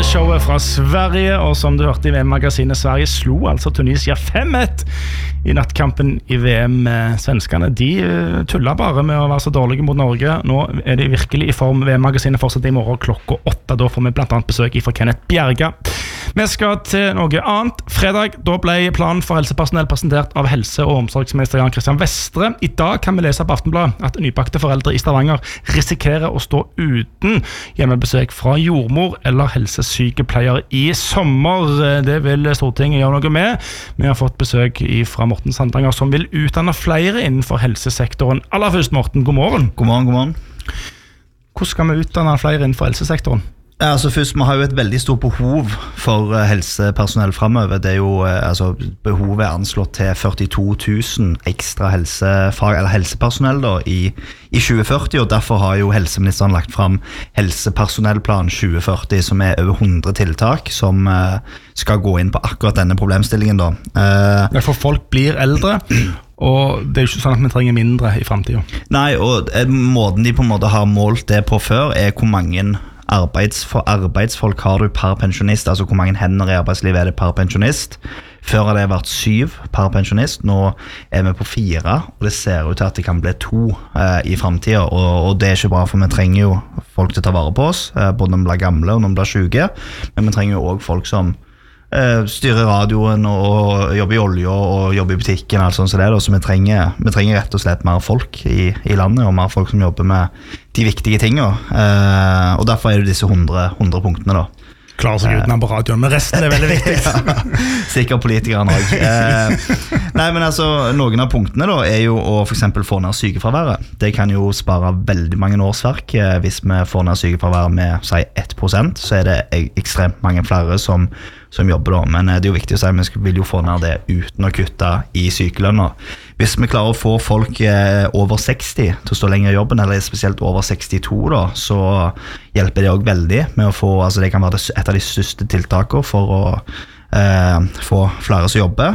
VM-showet fra Sverige, og som du hørte i VM-magasinet, Sverige slo altså Tunisia 5-1 i nattkampen i VM. Svenskene, de tullet bare med å være så dårlige mot Norge. Nå de virkelig i form. VM-magasinet fortsetter i morgen klokka 8. Da får vi blant annet besøk fra Kenneth Bjerga. Vi skal til noe annet. Fredag, da ble planen for helsepersonell presentert av helse- og omsorgsminister Jan Christian Vestre. I dag kan vi lese på Aftenbladet at nybakte foreldre i Stavanger risikerer å stå uten hjemmebesøk fra jordmor eller helsesykepleier i sommer. Det vil Stortinget gjøre noe med. Vi har fått besøk fra Morten Sandanger, som vil utdanne flere innenfor helsesektoren. Aller først, Morten, god morgen. God morgen, god morgen. Hvordan skal vi utdanne flere innenfor helsesektoren? Altså først, vi har jo et veldig stort behov for helsepersonell fremover. Det jo, behovet anslått til 42 000 ekstra helsepersonell da, i 2040, og derfor har jo helseministeren lagt frem helsepersonellplan 2040, som over 100 tiltak som skal gå inn på akkurat denne problemstillingen da. For folk blir eldre, og det jo ikke sånn at vi trenger mindre i fremtiden. Nei, og måten de på en måte har målt det på før hvor mange arbeidsfolk har du per pensjonist, altså hvor mange hender i arbeidslivet det per pensjonist. Før har det vært 7 per pensjonist, nå vi på 4, og det ser ut til at det kan bli 2 i fremtiden, og det ikke bra, for vi trenger jo folk til å ta vare på oss, både når vi blir gamle og når vi blir syke, men vi trenger jo også folk som styrer radioen og jobber i olje og jobber i butikken, altså sånn som det, så vi trenger rett og slett mer folk i landet, og mer folk som jobber med de viktige tingene, og derfor det disse 100 punktene da. Klarer seg uten på radioen, men resten veldig viktig. Ja, sikkert politikerne også. Nei, men altså, noen av punktene da jo å for eksempel få ned sykefraværet. Det kan jo spare veldig mange årsverk. Hvis vi får ned sykefraværet med, si, 1%, så det ekstremt mange flere som jobber da. Men det jo viktig å si, vi vil jo få ned det uten å kutte i sykelønner. Hvis vi klarer å få folk over 60 til å stå lenger i jobben, eller spesielt over 62 da, så hjelper det også veldig med å få, altså det kan være et av de største tiltakene for å få flere som jobber,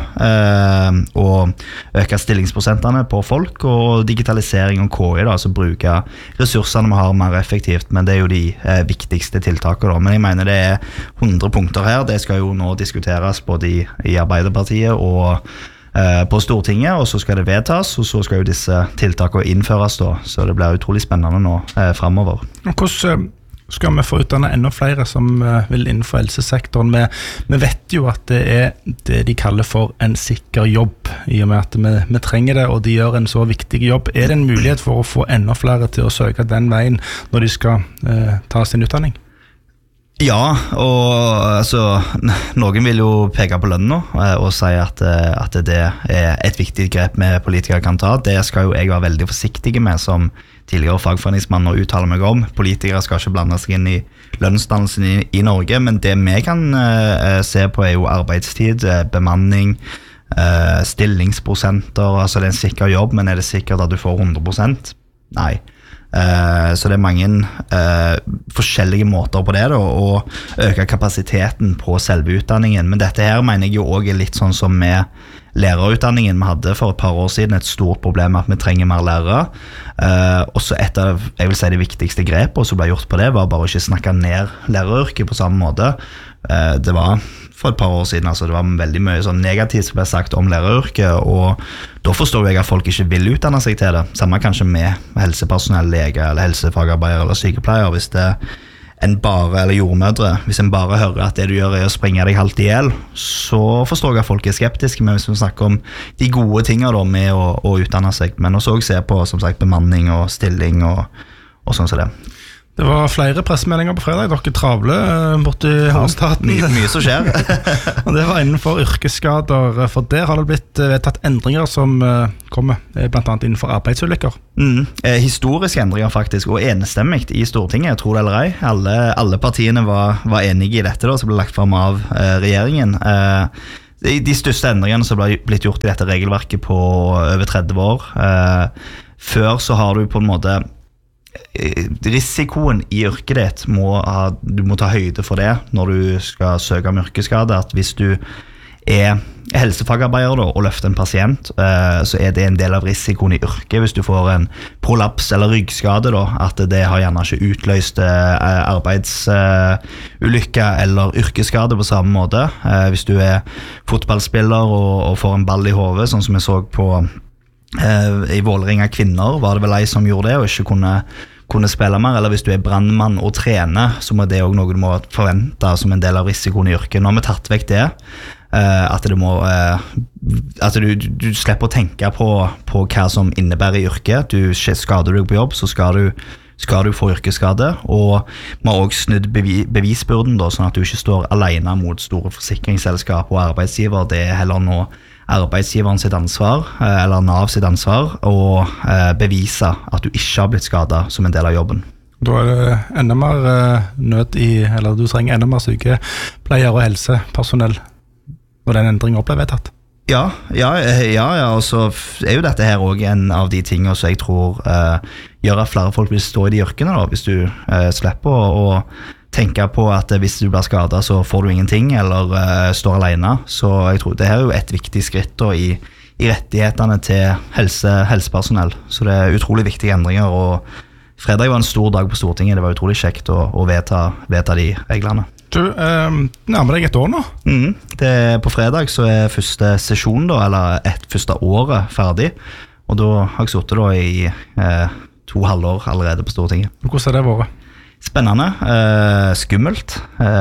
og øke stillingsprosentene på folk, og digitalisering og KI da, altså bruke ressursene vi har mer effektivt, men det jo de viktigste tiltakene da. Men jeg mener det 100 punkter her, det skal jo nå diskuteres både i Arbeiderpartiet og på Stortinget, og så skal det vedtas, og så skal jo disse tiltakene innføres da, så det blir utrolig spennende nå fremover. Hvordan skal vi få utdanne enda flere som vil innenfor helsesektoren? Vi vet jo at det det de kaller for en sikker jobb, i og med at vi trenger det, og de gjør en så viktig jobb. Det en mulighet for å få enda flere til å søke den veien når de skal ta sin utdanning? Ja, og altså, noen vil jo peke på lønn nå, og si at det et viktig grep med politikere kan ta. Det skal jo jeg være veldig forsiktig med som tidligere fagforeningsmann og uttale meg om. Politikere skal ikke blande seg inn i lønnsdannelsen i Norge, men det vi kan se på jo arbeidstid, bemanning, stillingsprosenter, altså det en sikker jobb, men det sikkert at du får 100%? Nei. Så det mange forskjellige måter på det da, å øke kapasiteten på selve utdanningen, men dette her mener jeg jo også litt sånn som med lærerutdanningen vi hadde for et par år siden, et stort problem at vi trenger mer lærere, og så et av, jeg vil si det viktigste grepet som ble gjort på det, var bare å ikke snakke ned læreryrket på samme måte. Det var for et par år siden, altså det var veldig mye sånn negativt som ble sagt om læreryrket, og da forstår jeg at folk ikke vil utdanne seg til det. Samme kanskje med helsepersonell, lege eller helsefagarbeider eller sykepleier. Hvis det en bare, eller jordmødre, hvis en bare hører at det du gjør å springe deg halvt ihjel, så forstår jeg at folk skeptiske, men hvis vi snakker om de gode tingene da, med å utdanne seg, men også se på som sagt bemanning og stilling og sånn som det. Det var flere pressemeldinger på fredag, dere travle borte i hovedstaden. Mye som skjer. Og det var innenfor yrkesskader, for der har det blitt vedtatt endringer som kommer, blant annet innenfor arbeidsulykker. Historiske endringer faktisk, og enstemmigt i Stortinget, tror det eller ei. Alle partiene var enige i dette da, som ble lagt frem av regjeringen. De største endringene som ble blitt gjort i dette regelverket på over 30 år. Før så har du på en måte risikoen i yrket ditt du må ta høyde for det når du skal søke om yrkesskade, at hvis du er helsefagarbeider da, og løfter en pasient, så er det en del av risikoen i yrket hvis du får en prolaps eller ryggskade da, at det har gjerne ikke utløst arbeidsulykke eller yrkesskade på samme måte. Hvis du er fotballspiller og får en ball i hovedet, sånn som jeg så på i Vålerenga kvinner, var det vel ei som gjorde det og ikke kunne spille mer, eller hvis du er brandmann og trener, så må det også noe du må forvente som en del av risikoen i yrket. Nå har vi tatt vekk det, at du slipper å tenke på hva som innebærer i yrket. Skader du deg på jobb, så skal du få yrkesskade, og vi har også snudd bevisbyrden da, sånn at du ikke står alene mot store forsikringsselskap og arbeidsgiver. Det er heller nå arbeidsgiveren sitt ansvar, eller NAV sitt ansvar, å bevise at du ikke har blitt skadet som en del av jobben. Da er det enda mer nød eller du trenger enda mer sykepleier og helsepersonell når den endringen ble vedtatt. Ja, og så er jo dette her også en av de tingene som jeg tror gjør at flere folk vil stå i de yrkene da, hvis du slipper å tenke på at hvis du blir skadet så får du ingenting eller står alene, så jeg tror det her er jo et viktig skritt da, i rettighetene til helsepersonell, så det er utrolig viktige endringer, og fredag var en stor dag på Stortinget, det var utrolig kjekt å vedta de reglene. Du nærmer deg et år nå? På fredag så er første sesjon da, eller første året ferdig, og da har jeg sittet da i 2 halvår allerede på Stortinget. Hvordan har det vært? Spennende, skummelt,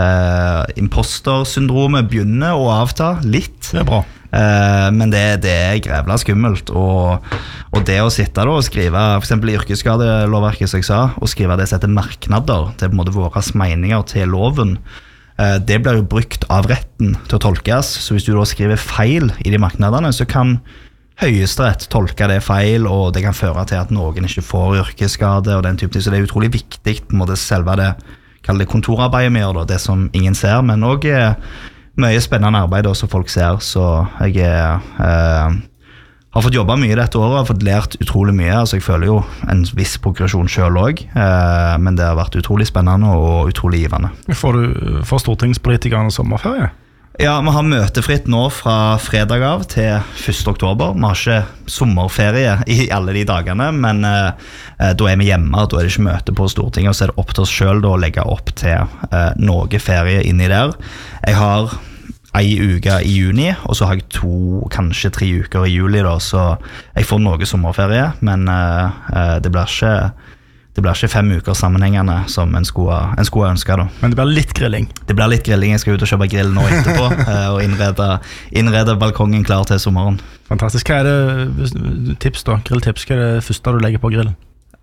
impostersyndromet begynner å avta litt. Det er bra. Men det er grevla skummelt, og det å sitte da og skrive, for eksempel i yrkesskadelovverket som jeg sa, og skrive det som heter merknader til på en måte våre meninger til loven, det blir jo brukt av retten til å tolkes, så hvis du da skriver feil i de merknadene, så kan Høyesterett tolke det feil, og det kan føre til at noen ikke får yrkesskade og den type ting, så det er utrolig viktig på en måte selve det, kall det kontorarbeidet vi gjør da, det som ingen ser, men også mye spennende arbeid også, som folk ser, så jeg har fått jobbet mye dette året, har fått lært utrolig mye, altså jeg føler jo en viss progresjon selv også, men det har vært utrolig spennende og utrolig givende. Får stortingspolitikerne sommerferie? Ja, vi har møtefritt nå fra fredag av til 1. oktober. Vi har ikke sommerferie i alle de dagene, men da er vi hjemme, da er det ikke møte på Stortinget, og så er det opp til oss selv da, å legge opp til noe ferie inni der. Jeg har 1 uke i juni, og så har jeg 2, kanskje 3 uker i juli da, så jeg får noe sommerferie, men det blir ikke 5 uker sammenhengende som en skulle ønske da. Men det blir litt grilling? Det blir litt grilling, jeg skal ut og kjøpe grill nå etterpå, og innrede balkongen klar til sommeren. Fantastisk, hva er det tips da, grilltips, hva er det første du legger på grillen?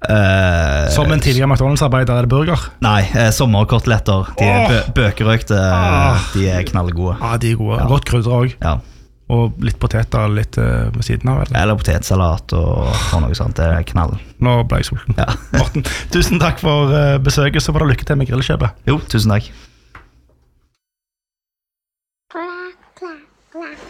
Som en tidligere McDonalds-arbeider, er det burger? Nei, sommerkoteletter, de er bøkerøkte, de er knallgode. Ja, de er gode, godt krydder også. Ja. Og litt poteter litt ved siden av, eller potetsalat og noe sånt, det er knall. Nå ble jeg sulten. Ja. Morten, tusen takk for besøket, så får du lykke til med grillkjøpet. Jo, tusen takk.